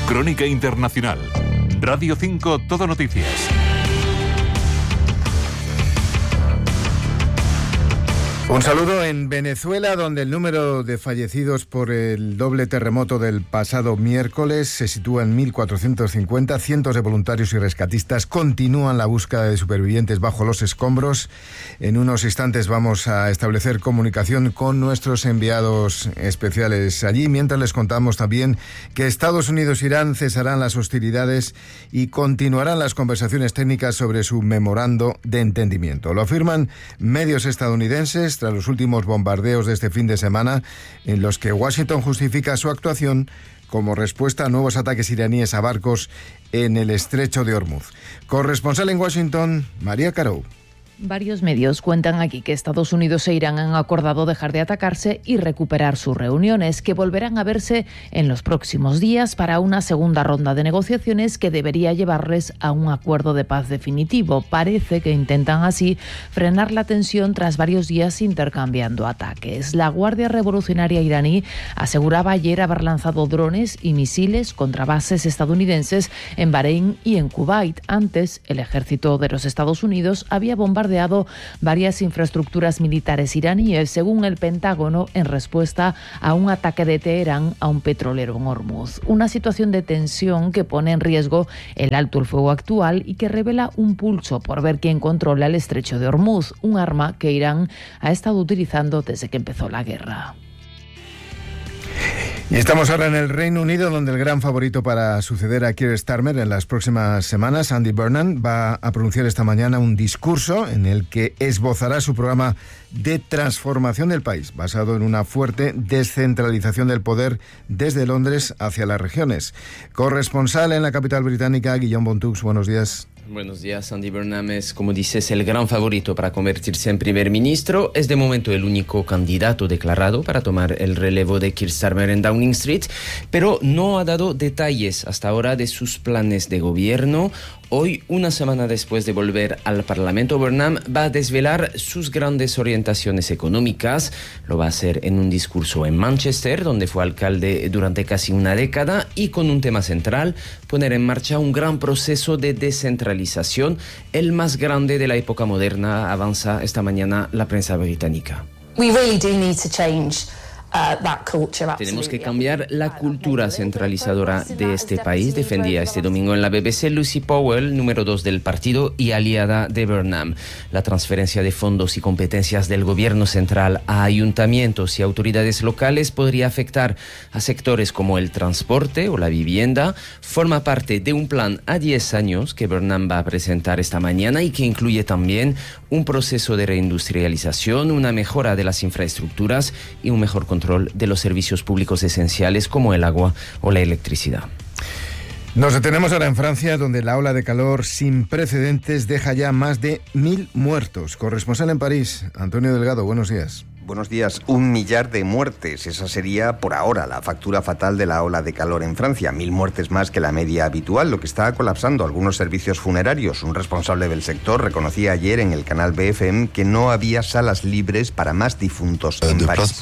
Crónica Internacional. Radio 5 Todo Noticias. Un saludo en Venezuela, donde el número de fallecidos por el doble terremoto del pasado miércoles se sitúa en 1.450. Cientos de voluntarios y rescatistas continúan la búsqueda de supervivientes bajo los escombros. En unos instantes vamos a establecer comunicación con nuestros enviados especiales allí, mientras les contamos también que Estados Unidos e Irán cesarán las hostilidades y continuarán las conversaciones técnicas sobre su memorando de entendimiento. Lo afirman medios estadounidenses tras los últimos bombardeos de este fin de semana, en los que Washington justifica su actuación como respuesta a nuevos ataques iraníes a barcos en el estrecho de Hormuz. Corresponsal en Washington, María Carou. Varios medios cuentan aquí que Estados Unidos e Irán han acordado dejar de atacarse y recuperar sus reuniones, que volverán a verse en los próximos días para una segunda ronda de negociaciones que debería llevarles a un acuerdo de paz definitivo. Parece que intentan así frenar la tensión tras varios días intercambiando ataques. La Guardia Revolucionaria iraní aseguraba ayer haber lanzado drones y misiles contra bases estadounidenses en Bahrein y en Kuwait. Antes, el ejército de los Estados Unidos había bombardeado varias infraestructuras militares iraníes, según el Pentágono, en respuesta a un ataque de Teherán a un petrolero en Hormuz. Una situación de tensión que pone en riesgo el alto el fuego actual y que revela un pulso por ver quién controla el estrecho de Hormuz, un arma que Irán ha estado utilizando desde que empezó la guerra. Y estamos ahora en el Reino Unido, donde el gran favorito para suceder a Keir Starmer en las próximas semanas, Andy Burnham, va a pronunciar esta mañana un discurso en el que esbozará su programa de transformación del país, basado en una fuerte descentralización del poder desde Londres hacia las regiones. Corresponsal en la capital británica, Guillaume Bontux, buenos días. Buenos días. Andy Burnham es, como dices, el gran favorito para convertirse en primer ministro. Es de momento el único candidato declarado para tomar el relevo de Keir Starmer en Downing Street, pero no ha dado detalles hasta ahora de sus planes de gobierno. Hoy, una semana después de volver al Parlamento, Burnham va a desvelar sus grandes orientaciones económicas. Lo va a hacer en un discurso en Manchester, donde fue alcalde durante casi una década, y con un tema central: poner en marcha un gran proceso de descentralización, el más grande de la época moderna, avanza esta mañana la prensa británica. We really do need to change. Tenemos que cambiar la cultura centralizadora de este país, defendía este domingo en la BBC Lucy Powell, número 2 del partido y aliada de Burnham. La transferencia de fondos y competencias del gobierno central a ayuntamientos y autoridades locales podría afectar a sectores como el transporte o la vivienda. Forma parte de un plan a 10 años que Burnham va a presentar esta mañana y que incluye también un proceso de reindustrialización, una mejora de las infraestructuras y un mejor control de los servicios públicos esenciales como el agua o la electricidad. Nos detenemos ahora en Francia, donde la ola de calor sin precedentes deja ya más de 1.000 muertos. Corresponsal en París, Antonio Delgado, buenos días. Buenos días. 1 millar de muertes. Esa sería, por ahora, la factura fatal de la ola de calor en Francia. 1.000 muertes más que la media habitual, lo que está colapsando algunos servicios funerarios. Un responsable del sector reconocía ayer en el canal BFM que no había salas libres para más difuntos en París.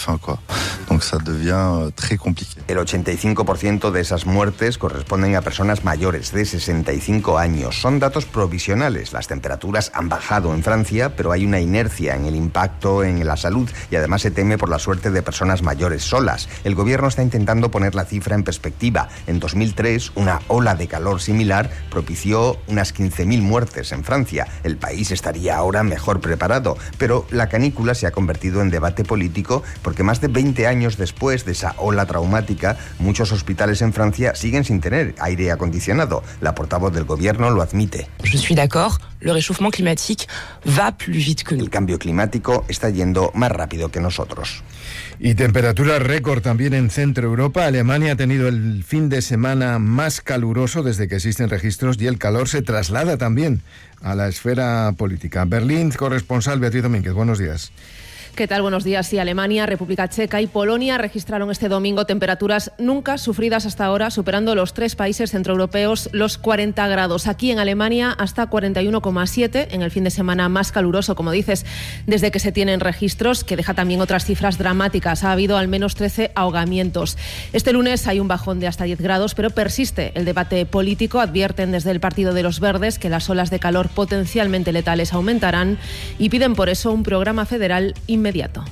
El 85% de esas muertes corresponden a personas mayores de 65 años. Son datos provisionales. Las temperaturas han bajado en Francia, pero hay una inercia en el impacto en la salud y además se teme por la suerte de personas mayores solas. El gobierno está intentando poner la cifra en perspectiva. En 2003, una ola de calor similar propició unas 15.000 muertes en Francia. El país estaría ahora mejor preparado, pero la canícula se ha convertido en debate político porque más de 20 años después de esa ola traumática, muchos hospitales en Francia siguen sin tener aire acondicionado. La portavoz del gobierno lo admite. Je suis d'accord, le réchauffement climatique va plus vite que nous. El cambio climático está yendo más rápido que nosotros. Y temperatura récord también en Centro Europa. Alemania ha tenido el fin de semana más caluroso desde que existen registros y el calor se traslada también a la esfera política. Berlín, corresponsal Beatriz Domínguez, buenos días. ¿Qué tal? Buenos días. Sí, Alemania, República Checa y Polonia registraron este domingo temperaturas nunca sufridas hasta ahora, superando los 3 países centroeuropeos los 40 grados. Aquí en Alemania hasta 41,7 en el fin de semana más caluroso, como dices, desde que se tienen registros, que deja también otras cifras dramáticas. Ha habido al menos 13 ahogamientos. Este lunes hay un bajón de hasta 10 grados, pero persiste el debate político. Advierten desde el Partido de los Verdes que las olas de calor potencialmente letales aumentarán y piden por eso un programa federal inmediato.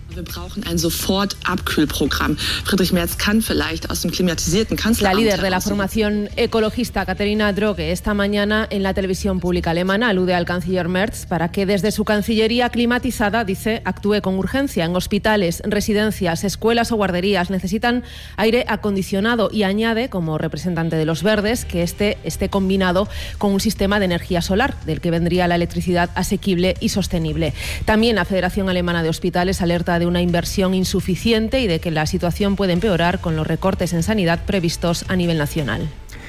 La líder de la formación ecologista, Katharina Droge, esta mañana en la televisión pública alemana alude al canciller Merz para que desde su cancillería climatizada, dice, actúe con urgencia. En hospitales, residencias, escuelas o guarderías necesitan aire acondicionado y añade, como representante de los verdes, que este esté combinado con un sistema de energía solar, del que vendría la electricidad asequible y sostenible. También la Federación Alemana de Hospitales alerta de una inversión insuficiente y de que la situación puede empeorar con los recortes en sanidad previstos a nivel nacional.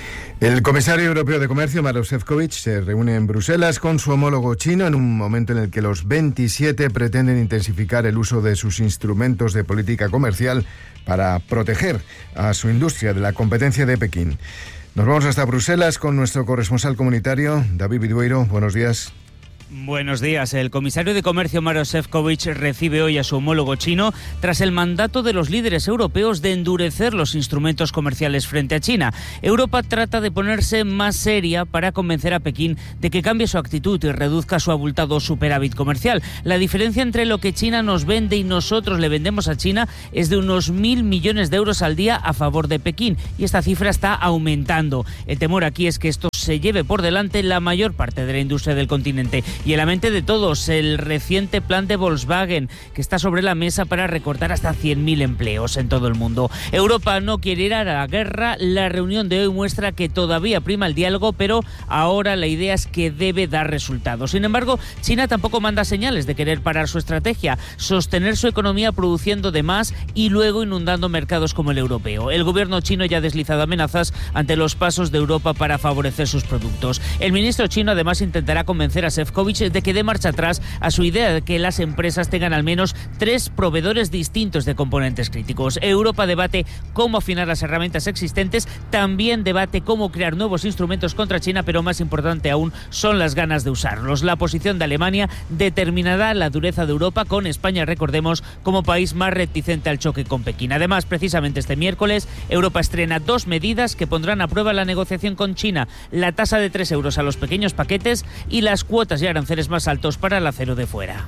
El comisario europeo de Comercio, Maroš Šefčovič, se reúne en Bruselas con su homólogo chino en un momento en el que los 27 pretenden intensificar el uso de sus instrumentos de política comercial para proteger a su industria de la competencia de Pekín. Nos vamos hasta Bruselas con nuestro corresponsal comunitario, David Vidueiro. Buenos días. Buenos días. El comisario de Comercio, Maroš Šefčovič, recibe hoy a su homólogo chino tras el mandato de los líderes europeos de endurecer los instrumentos comerciales frente a China. Europa trata de ponerse más seria para convencer a Pekín de que cambie su actitud y reduzca su abultado superávit comercial. La diferencia entre lo que China nos vende y nosotros le vendemos a China es de unos 1.000 millones de euros al día a favor de Pekín, y esta cifra está aumentando. El temor aquí es que esto se lleve por delante la mayor parte de la industria del continente. Y en la mente de todos, el reciente plan de Volkswagen, que está sobre la mesa para recortar hasta 100.000 empleos en todo el mundo. Europa no quiere ir a la guerra. La reunión de hoy muestra que todavía prima el diálogo, pero ahora la idea es que debe dar resultados. Sin embargo, China tampoco manda señales de querer parar su estrategia, sostener su economía produciendo de más y luego inundando mercados como el europeo. El gobierno chino ya ha deslizado amenazas ante los pasos de Europa para favorecer sus productos. El ministro chino además intentará convencer a Šefčovič de que dé marcha atrás a su idea de que las empresas tengan al menos 3 proveedores distintos de componentes críticos. Europa debate cómo afinar las herramientas existentes, también debate cómo crear nuevos instrumentos contra China, pero más importante aún son las ganas de usarlos. La posición de Alemania determinará la dureza de Europa, con España, recordemos, como país más reticente al choque con Pekín. Además, precisamente este miércoles, Europa estrena 2 medidas que pondrán a prueba la negociación con China: la tasa de 3 euros a los pequeños paquetes y las cuotas y aranceles más altos para el acero de fuera.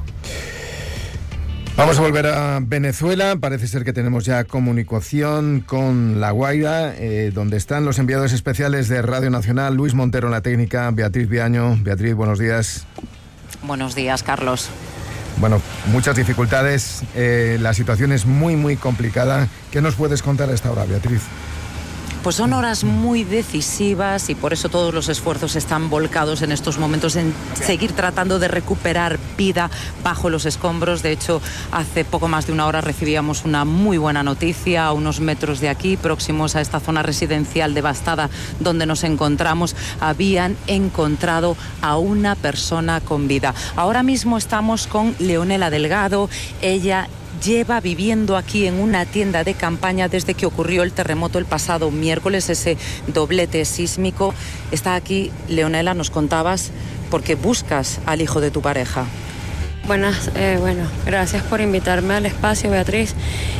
Vamos a volver a Venezuela. Parece ser que tenemos ya comunicación con La Guaira, donde están los enviados especiales de Radio Nacional, Luis Montero en la técnica, Beatriz Viaño. Beatriz, buenos días. Buenos días, Carlos. Bueno, muchas dificultades, la situación es muy complicada. ¿Qué nos puedes contar a esta hora, Beatriz? Pues son horas muy decisivas y por eso todos los esfuerzos están volcados en estos momentos en seguir tratando de recuperar vida bajo los escombros. De hecho, hace poco más de una hora recibíamos una muy buena noticia a unos metros de aquí, próximos a esta zona residencial devastada donde nos encontramos. Habían encontrado a una persona con vida. Ahora mismo estamos con Leonela Delgado. Ella lleva viviendo aquí en una tienda de campaña desde que ocurrió el terremoto el pasado miércoles, ese doblete sísmico. Está aquí, Leonela, nos contabas, porque buscas al hijo de tu pareja. Buenas, gracias por invitarme al espacio, Beatriz.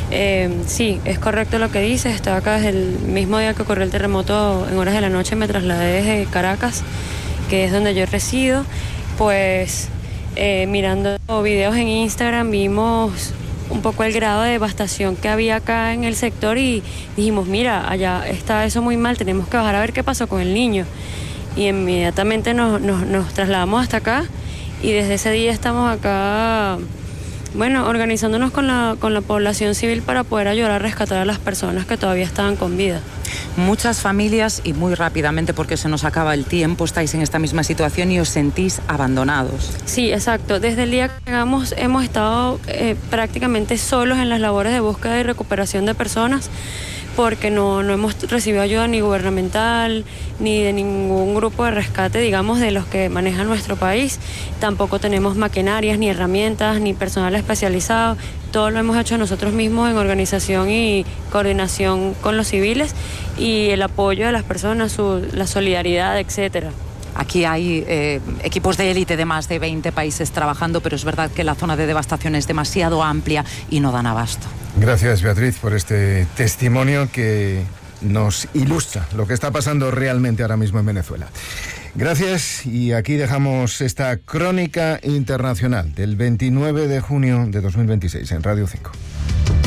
Sí, es correcto lo que dices. Estaba acá desde el mismo día que ocurrió el terremoto, en horas de la noche. Me trasladé desde Caracas, que es donde yo resido. Pues mirando videos en Instagram vimos un poco el grado de devastación que había acá en el sector y dijimos, mira, allá está eso muy mal, tenemos que bajar a ver qué pasó con el niño. Y inmediatamente nos trasladamos hasta acá y desde ese día estamos acá, organizándonos con la población civil para poder ayudar a rescatar a las personas que todavía estaban con vida. Muchas familias, y muy rápidamente porque se nos acaba el tiempo, estáis en esta misma situación y os sentís abandonados. Sí, exacto. Desde el día que llegamos hemos estado prácticamente solos en las labores de búsqueda y recuperación de personas, porque no hemos recibido ayuda ni gubernamental ni de ningún grupo de rescate, digamos, de los que manejan nuestro país. Tampoco tenemos maquinarias, ni herramientas, ni personal especializado. Todo lo hemos hecho nosotros mismos en organización y coordinación con los civiles y el apoyo de las personas, la solidaridad, etcétera. Aquí hay equipos de élite de más de 20 países trabajando, pero es verdad que la zona de devastación es demasiado amplia y no dan abasto. Gracias, Beatriz, por este testimonio que nos ilustra lo que está pasando realmente ahora mismo en Venezuela. Gracias, y aquí dejamos esta crónica internacional del 29 de junio de 2026 en Radio 5.